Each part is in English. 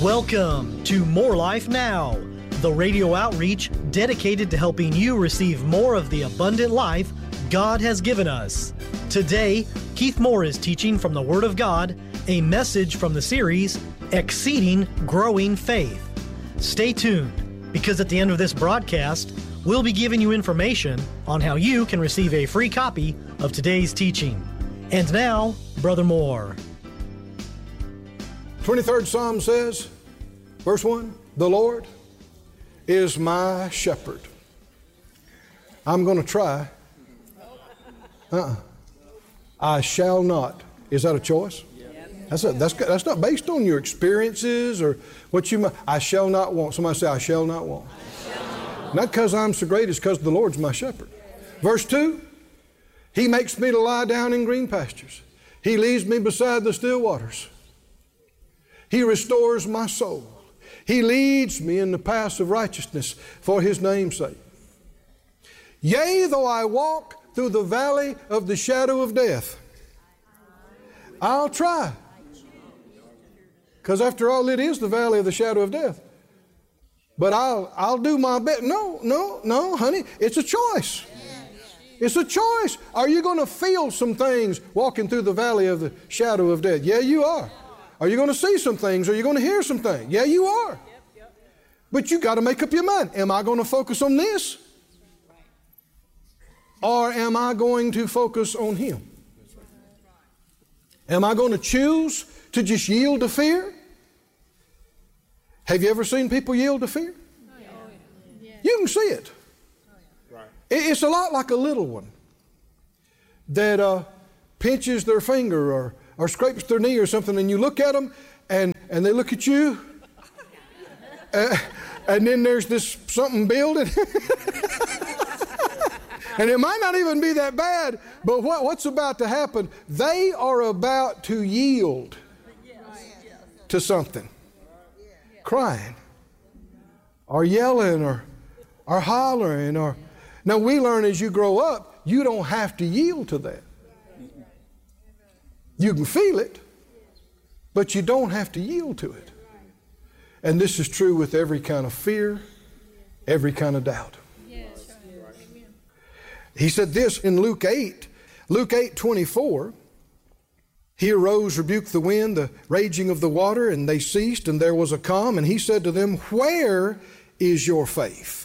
Welcome to More Life Now, the radio outreach dedicated to helping you receive more of the abundant life God has given us. Today, Keith Moore is teaching from the Word of God, a message from the series, Exceeding Growing Faith. Stay tuned, because at the end of this broadcast, we'll be giving you information on how you can receive a free copy of today's teaching. And now, Brother Moore. 23rd Psalm says, verse 1, the Lord is my shepherd. I'm going to try. I shall not. Is that a choice? That's not based on your experiences or what you might. I shall not want. Somebody say, I shall not want. Not because I'm so great, it's because the Lord's my shepherd. Verse 2, He makes me to lie down in green pastures. He leads me beside the still waters. He restores my soul. He leads me in the paths of righteousness for His name's sake. Yea, though I walk through the valley of the shadow of death, I'll try. Because after all, it is the valley of the shadow of death. But I'll do my best. No, honey. It's a choice. It's a choice. Are you going to feel some things walking through the valley of the shadow of death? Yeah, you are. Are you going to see some things? Are you going to hear some things? Yeah, you are. But you got to make up your mind. Am I going to focus on this? Or am I going to focus on Him? Am I going to choose to just yield to fear? Have you ever seen people yield to fear? You can see it. It's a lot like a little one that pinches their finger or scrapes their knee or something, and you look at them and they look at you and then there's this something building and it might not even be that bad, but what's about to happen? They are about to yield to something. Crying or yelling or hollering or... Now we learn as you grow up, you don't have to yield to that. You can feel it, but you don't have to yield to it. And this is true with every kind of fear, every kind of doubt. He said this in Luke 8:24. He arose, rebuked the wind, the raging of the water, and they ceased, and there was a calm. And he said to them, where is your faith?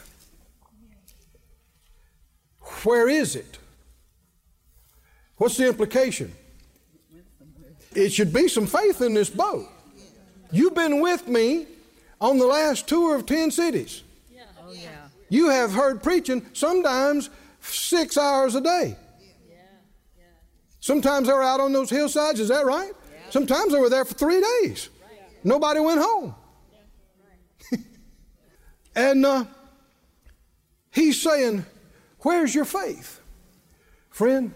Where is it? What's the implication? It should be some faith in this boat. You've been with me on the last tour of 10 cities. You have heard preaching sometimes 6 hours a day. Sometimes they were out on those hillsides, is that right? Sometimes they were there for 3 days. Nobody went home. And he's saying, where's your faith? Friend,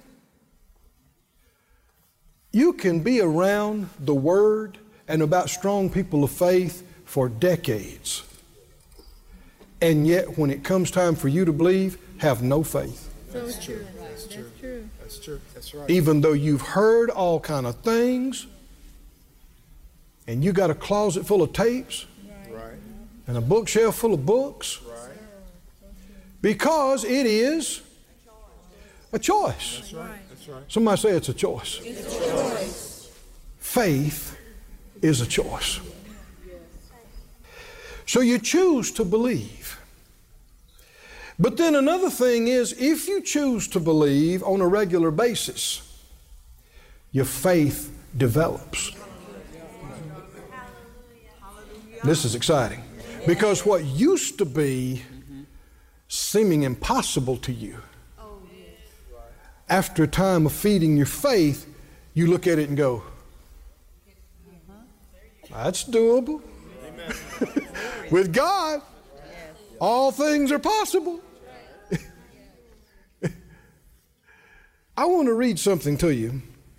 you can be around the Word and about strong people of faith for decades. And yet when it comes time for you to believe, have no faith. That's true. That's true. That's true. That's right. Even though you've heard all kind of things, and you got a closet full of tapes, right, and a bookshelf full of books, right, because it is a choice. That's right. That's right. Somebody say it's a choice. It's a choice. Faith is a choice. So you choose to believe. But then another thing is, if you choose to believe on a regular basis, your faith develops. This is exciting. Because what used to be seeming impossible to you, after a time of feeding your faith, you look at it and go, that's doable. With God, all things are possible. I want to read something to you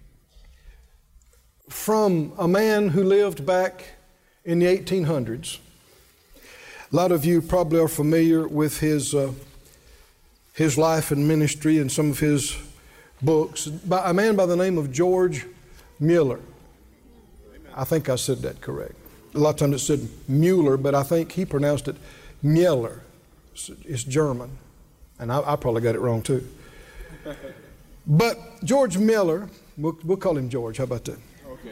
from a man who lived back in the 1800s. A lot of you probably are familiar with his life and ministry and some of his books. By a man by the name of George Mueller. I think I said that correct. A lot of times it said Mueller, but I think he pronounced it Mueller. It's German. And I probably got it wrong too. But George Miller, we'll call him George. How about that? Okay.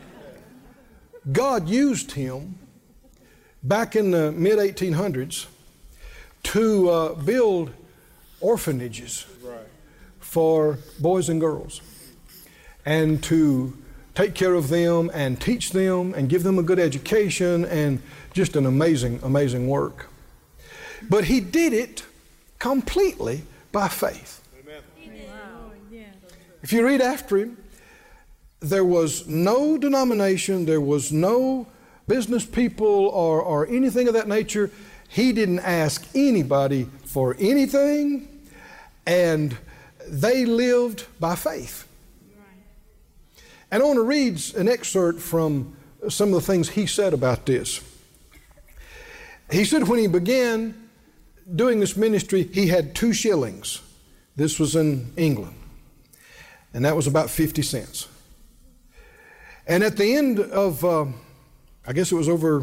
God used him back in the mid-1800s to build orphanages for boys and girls, and to take care of them and teach them and give them a good education, and just an amazing, amazing work. But he did it completely by faith. Amen. Wow. If you read after him, there was no denomination, there was no business people or anything of that nature. He didn't ask anybody for anything, and they lived by faith. And I want to read an excerpt from some of the things he said about this. He said when he began doing this ministry, he had 2 shillings. This was in England. And that was about 50 cents. And at the end of, I guess it was over,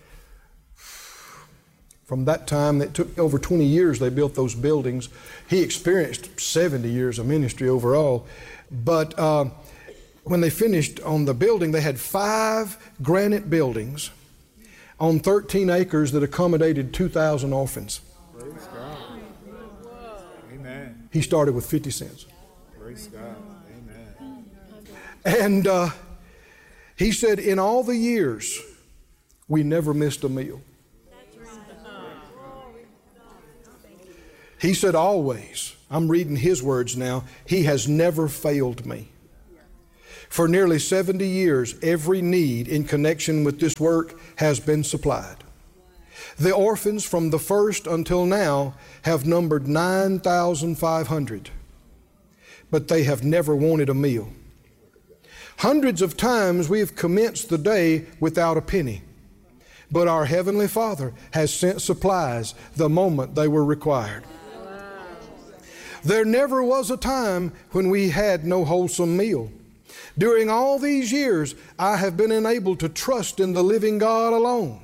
from that time, it took over 20 years they built those buildings. He experienced 70 years of ministry overall. But when they finished on the building, they had 5 granite buildings on 13 acres that accommodated 2,000 orphans. Praise God. Amen. He started with 50 cents. Praise God. Amen. And he said, in all the years, we never missed a meal. He said, always, I'm reading his words now, he has never failed me. For nearly 70 years, every need in connection with this work has been supplied. The orphans from the first until now have numbered 9,500, but they have never wanted a meal. Hundreds of times we have commenced the day without a penny, but our Heavenly Father has sent supplies the moment they were required. There never was a time when we had no wholesome meal. During all these years, I have been enabled to trust in the living God alone.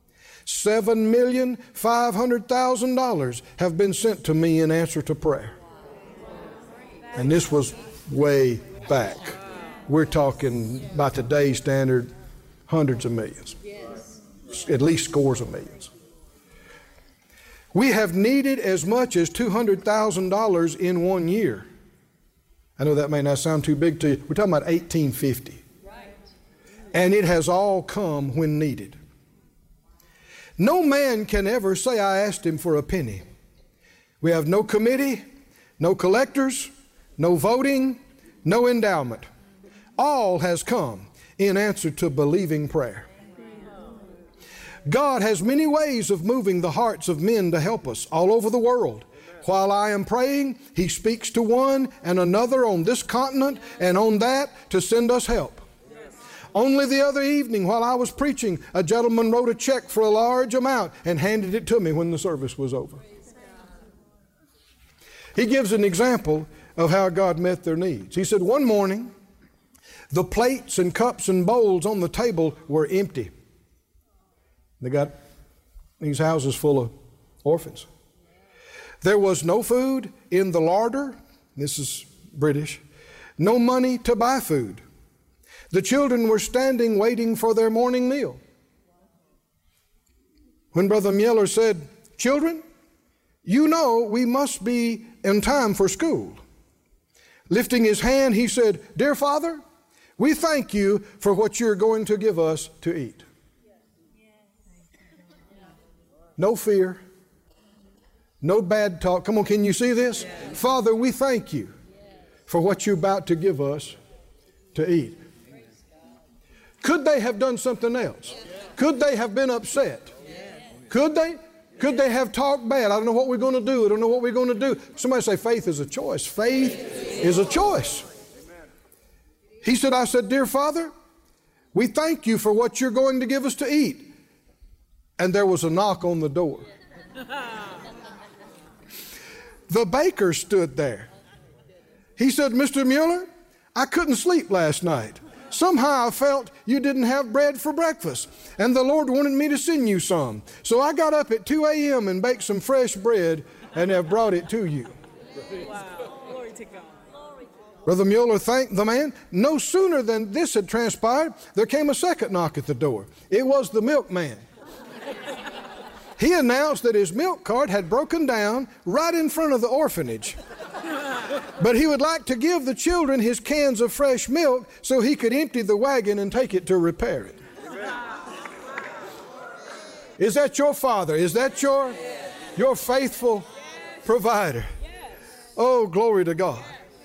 $7,500,000 have been sent to me in answer to prayer. And this was way back. We're talking, by today's standard, hundreds of millions. At least scores of millions. We have needed as much as $200,000 in 1 year. I know that may not sound too big to you. We're talking about 1850. Right. And it has all come when needed. No man can ever say, I asked him for a penny. We have no committee, no collectors, no voting, no endowment. All has come in answer to believing prayer. God has many ways of moving the hearts of men to help us all over the world. While I am praying, He speaks to one and another on this continent and on that to send us help. Only the other evening while I was preaching, a gentleman wrote a check for a large amount and handed it to me when the service was over. He gives an example of how God met their needs. He said, one morning, the plates and cups and bowls on the table were empty. They got these houses full of orphans. There was no food in the larder. This is British. No money to buy food. The children were standing waiting for their morning meal. When Brother Mueller said, children, you know we must be in time for school. Lifting his hand, he said, dear Father, we thank you for what you're going to give us to eat. No fear. No bad talk. Come on, can you see this? Yes. Father, we thank you for what you're about to give us to eat. Could they have done something else? Could they have been upset? Could they? Could they have talked bad? I don't know what we're going to do. I don't know what we're going to do. Somebody say faith is a choice. Faith is a choice. He said, I said, dear Father, we thank you for what you're going to give us to eat. And there was a knock on the door. The baker stood there. He said, Mr. Mueller, I couldn't sleep last night. Somehow I felt you didn't have bread for breakfast, and the Lord wanted me to send you some. So I got up at 2 a.m. and baked some fresh bread and have brought it to you. Wow. Glory to God. Brother Mueller thanked the man. No sooner than this had transpired, there came a second knock at the door. It was the milkman. He announced that his milk cart had broken down right in front of the orphanage. But he would like to give the children his cans of fresh milk so he could empty the wagon and take it to repair it. Is that your Father? Is that your faithful provider? Oh, glory to God.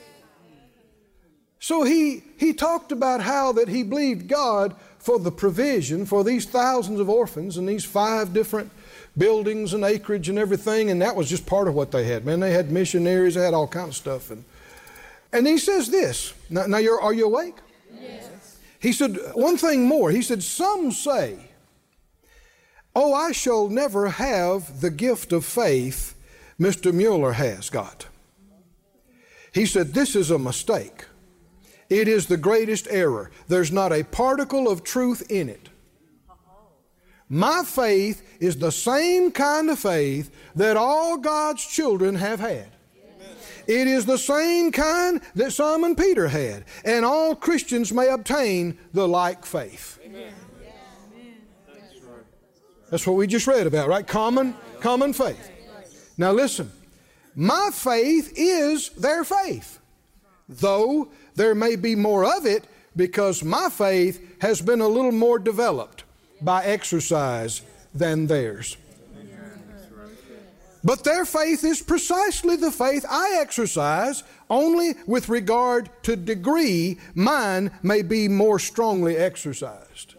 So he talked about how that he believed God for the provision for these thousands of orphans and these 5 different buildings and acreage and everything, and that was just part of what they had. Man, they had missionaries, they had all kinds of stuff. And he says this, now are you awake? Yes. He said, one thing more. He said, some say, oh, I shall never have the gift of faith Mr. Mueller has got. He said, this is a mistake. It is the greatest error. There's not a particle of truth in it. My faith is the same kind of faith that all God's children have had. It is the same kind that Simon Peter had, and all Christians may obtain the like faith. Amen. That's what we just read about, right? Common faith. Now listen, my faith is their faith, though there may be more of it because my faith has been a little more developed by exercise than theirs. But their faith is precisely the faith I exercise, only with regard to degree, mine may be more strongly exercised.